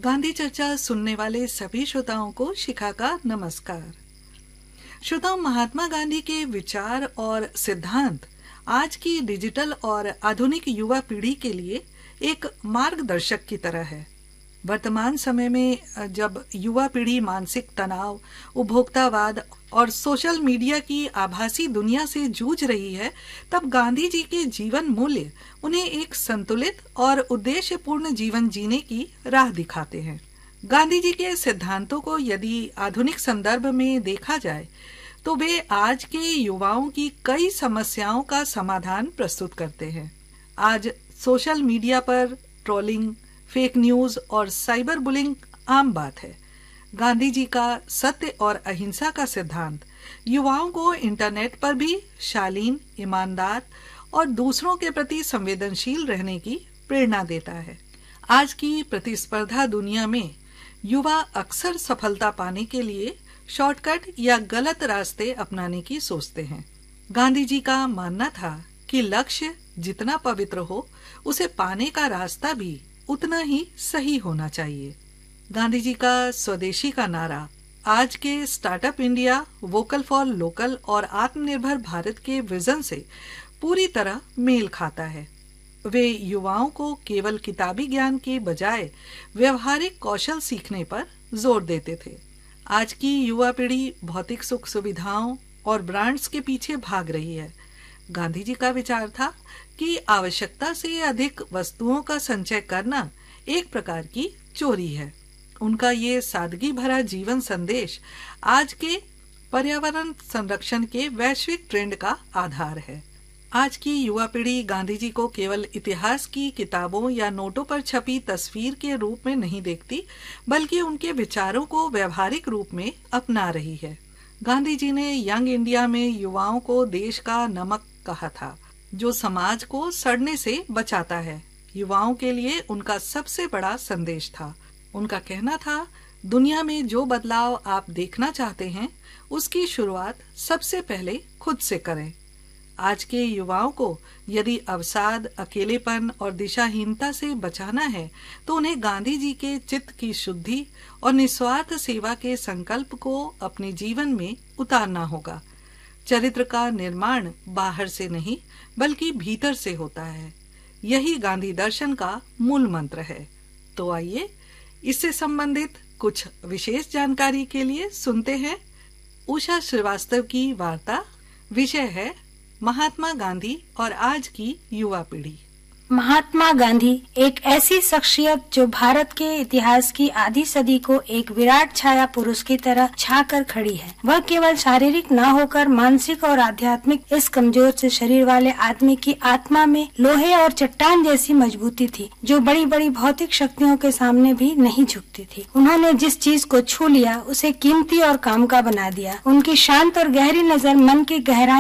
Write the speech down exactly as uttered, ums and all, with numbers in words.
गांधी चर्चा सुनने वाले सभी श्रोताओं को शिखा का नमस्कार। श्रोताओं, महात्मा गांधी के विचार और सिद्धांत आज की डिजिटल और आधुनिक युवा पीढ़ी के लिए एक मार्गदर्शक की तरह है। वर्तमान समय में जब युवा पीढ़ी मानसिक तनाव, उपभोक्तावाद और सोशल मीडिया की आभासी दुनिया से जूझ रही है, तब गांधी जी के जीवन मूल्य उन्हें एक संतुलित और उद्देश्यपूर्ण जीवन जीने की राह दिखाते हैं। गांधी जी के सिद्धांतों को यदि आधुनिक संदर्भ में देखा जाए तो वे आज के युवाओं की कई समस्याओं का समाधान प्रस्तुत करते हैं। आज सोशल मीडिया पर ट्रोलिंग, फेक न्यूज और साइबर बुलिंग आम बात है। गांधी जी का सत्य और अहिंसा का सिद्धांत युवाओं को इंटरनेट पर भी शालीन, ईमानदार और दूसरों के प्रति संवेदनशील रहने की प्रेरणा देता है। आज की प्रतिस्पर्धा दुनिया में युवा अक्सर सफलता पाने के लिए शॉर्टकट या गलत रास्ते अपनाने की सोचते हैं। गांधी जी का मानना था कि लक्ष्य जितना पवित्र हो, उसे पाने का रास्ता भी उतना ही सही होना चाहिए। गांधी जी का स्वदेशी का नारा आज के startup India, vocal for local और आत्मनिर्भर भारत के विजन से पूरी तरह मेल खाता है। वे युवाओं को केवल किताबी ज्ञान के बजाय व्यवहारिक कौशल सीखने पर जोर देते थे। आज की युवा पीढ़ी भौतिक सुख सुविधाओं और ब्रांड्स के पीछे भाग रही है। गांधी जी का विचार था कि आवश्यकता से अधिक वस्तुओं का संचय करना एक प्रकार की चोरी है। उनका ये सादगी भरा जीवन संदेश आज के पर्यावरण संरक्षण के वैश्विक ट्रेंड का आधार है। आज की युवा पीढ़ी गांधी जी को केवल इतिहास की किताबों या नोटों पर छपी तस्वीर के रूप में नहीं देखती, बल्कि उनके विचारों को व्यवहारिक रूप में अपना रही है। गांधी जी ने यंग इंडिया में युवाओं को देश का नमक कहा था, जो समाज को सड़ने से बचाता है। युवाओं के लिए उनका सबसे बड़ा संदेश था। उनका कहना था, दुनिया में जो बदलाव आप देखना चाहते हैं, उसकी शुरुआत सबसे पहले खुद से करें। आज के युवाओं को यदि अवसाद, अकेलेपन और दिशाहीनता से बचाना है, तो उन्हें गांधी जी के चित्त की शुद्धि और निस्वार्थ सेवा के संकल्प को अपने जीवन में उतारना होगा। चरित्र का निर्माण बाहर से नहीं, बल्कि भीतर से होता है। यही गांधी दर्शन का मूल मंत्र है। तो आइए इससे संबंधित कुछ विशेष जानकारी के लिए सुनते हैं उषा श्रीवास्तव की वार्ता। विषय है महात्मा गांधी और आज की युवा पीढ़ी। महात्मा गांधी एक ऐसी शख्सियत जो भारत के इतिहास की आधी सदी को एक विराट छाया पुरुष की तरह छाकर खड़ी है। वह केवल शारीरिक न होकर मानसिक और आध्यात्मिक इस कमजोर से शरीर वाले आदमी की आत्मा में लोहे और चट्टान जैसी मजबूती थी, जो बड़ी बड़ी भौतिक शक्तियों के सामने भी नहीं झुकती थी। उन्होंने जिस चीज को छू लिया, उसे कीमती और काम का बना दिया। उनकी शांत और गहरी नजर मन की गहराई